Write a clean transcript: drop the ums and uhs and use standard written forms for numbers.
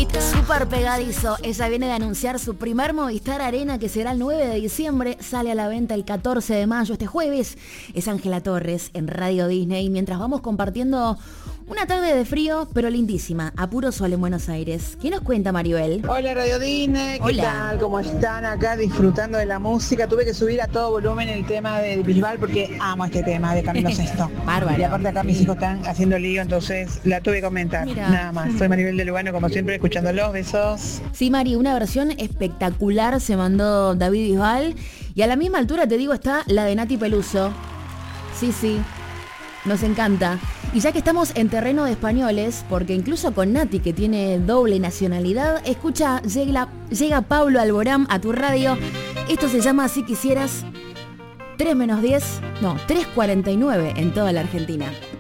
hit súper pegadizo. Ella viene de anunciar su primer Movistar Arena, que será el 9 de diciembre. Sale a la venta el 14 de mayo, este jueves. Es Ángela Torres en Radio Disney. Mientras vamos compartiendo una tarde de frío, pero lindísima, a puro sol en Buenos Aires. ¿Qué nos cuenta Maribel? Hola Radio Disney, ¿qué Hola. tal? ¿Cómo están acá disfrutando de la música? Tuve que subir a todo volumen el tema de Bisbal porque amo este tema de Camilo Sesto. Bárbaro. Y aparte acá mis hijos están haciendo lío, entonces la tuve que comentar. Mirá. Nada más. Soy Maribel de Lugano, como siempre, escuchándolos. Besos. Sí, Mari, una versión espectacular se mandó David Bisbal. Y a la misma altura, te digo, está la de Nati Peluso. Sí, sí. Nos encanta. Y ya que estamos en terreno de españoles, porque incluso con Nati, que tiene doble nacionalidad, escucha, llega Pablo Alborán a tu radio. Esto se llama Si Quisieras, 3 menos 10, no, 3:49 en toda la Argentina.